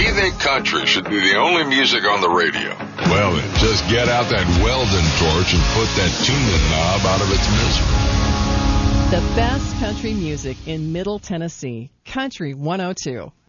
you think country should be the only music on the radio? Well then, just get out that Weldon torch and put that tune-in knob out of its misery. The best country music in Middle Tennessee. Country 102.